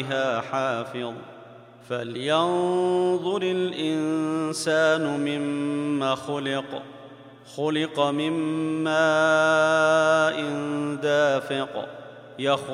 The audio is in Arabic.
حافظ فلينظر الإنسان مما خلق من ماء دافق